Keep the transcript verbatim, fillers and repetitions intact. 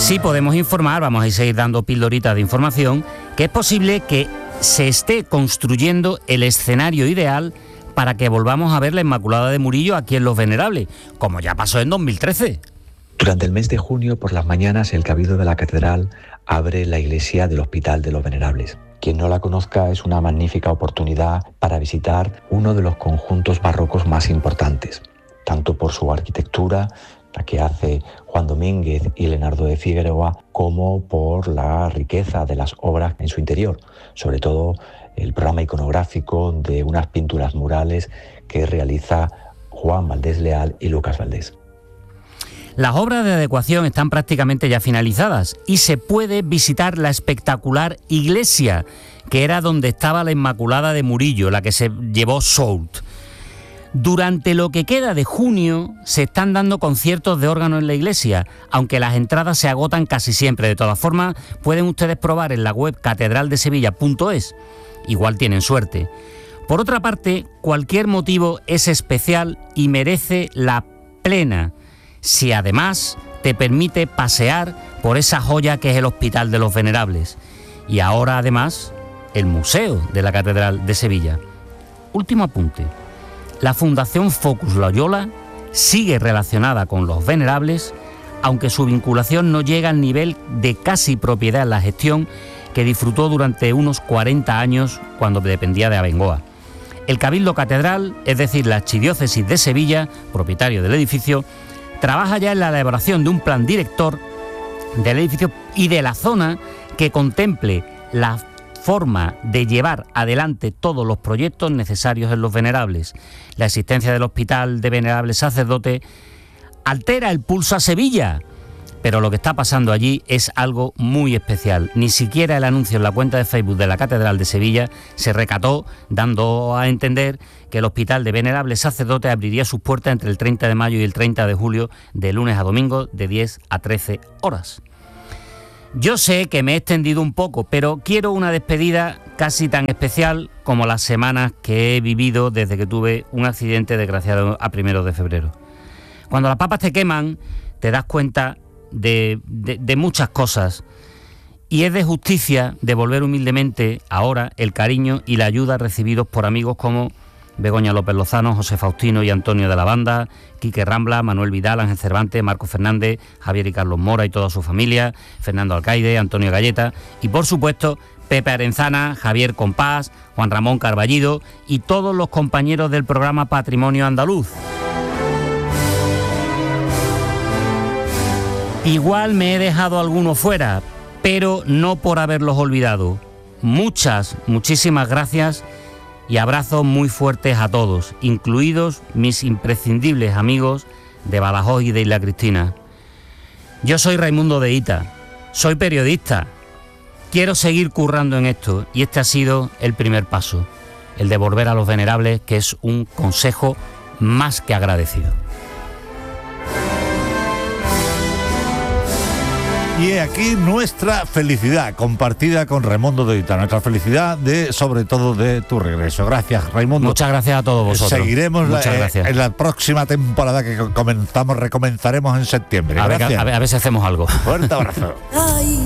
Sí podemos informar, vamos a seguir dando pildoritas de información, que es posible que se esté construyendo el escenario ideal para que volvamos a ver la Inmaculada de Murillo aquí en Los Venerables, como ya pasó en dos mil trece. Durante el mes de junio, por las mañanas, el Cabildo de la Catedral abre la iglesia del Hospital de los Venerables. Quien no la conozca, es una magnífica oportunidad para visitar uno de los conjuntos barrocos más importantes, tanto por su arquitectura, la que hace Juan Domínguez y Leonardo de Figueroa, como por la riqueza de las obras en su interior, sobre todo el programa iconográfico de unas pinturas murales que realiza Juan Valdés Leal y Lucas Valdés. Las obras de adecuación están prácticamente ya finalizadas y se puede visitar la espectacular iglesia, que era donde estaba la Inmaculada de Murillo, la que se llevó Soult. Durante lo que queda de junio se están dando conciertos de órgano en la iglesia, aunque las entradas se agotan casi siempre. De todas formas, pueden ustedes probar en la web catedral de sevilla punto es. Igual tienen suerte. Por otra parte, cualquier motivo es especial y merece la plena, si además te permite pasear por esa joya que es el Hospital de los Venerables. Y ahora, además, el Museo de la Catedral de Sevilla. Último apunte. La Fundación Focus Loyola sigue relacionada con los Venerables, aunque su vinculación no llega al nivel de casi propiedad en la gestión que disfrutó durante unos cuarenta años cuando dependía de Abengoa. El Cabildo Catedral, es decir, la Archidiócesis de Sevilla, propietario del edificio, trabaja ya en la elaboración de un plan director del edificio y de la zona que contemple la forma de llevar adelante todos los proyectos necesarios en los Venerables. La existencia del Hospital de Venerables Sacerdote altera el pulso a Sevilla, pero lo que está pasando allí es algo muy especial. Ni siquiera el anuncio en la cuenta de Facebook de la Catedral de Sevilla se recató, dando a entender que el Hospital de Venerables Sacerdote abriría sus puertas entre el treinta de mayo y el treinta de julio, de lunes a domingo, de diez a trece horas. Yo sé que me he extendido un poco, pero quiero una despedida casi tan especial como las semanas que he vivido desde que tuve un accidente desgraciado a primeros de febrero. Cuando las papas te queman, te das cuenta de, de, de muchas cosas, y es de justicia devolver humildemente ahora el cariño y la ayuda recibidos por amigos como Begoña López Lozano, José Faustino y Antonio de la Banda, Quique Rambla, Manuel Vidal, Ángel Cervantes, Marco Fernández, Javier y Carlos Mora y toda su familia, Fernando Alcaide, Antonio Galleta y, por supuesto, Pepe Arenzana, Javier Compás, Juan Ramón Carballido y todos los compañeros del programa Patrimonio Andaluz. Igual me he dejado alguno fuera, pero no por haberlos olvidado. Muchas, muchísimas gracias y abrazos muy fuertes a todos, incluidos mis imprescindibles amigos de Badajoz y de Isla Cristina. Yo soy Raimundo de Hita, soy periodista, quiero seguir currando en esto y este ha sido el primer paso, el de volver a los Venerables, que es un consejo más que agradecido. Y aquí nuestra felicidad compartida con Raimundo de Hita, nuestra felicidad de, sobre todo, de tu regreso. Gracias, Raimundo. Muchas gracias a todos vosotros. Seguiremos la, Muchas gracias. Eh, en la próxima temporada que comenzamos, recomenzaremos en septiembre. A Gracias. ver, a ver, a ver si hacemos algo. Fuerte abrazo.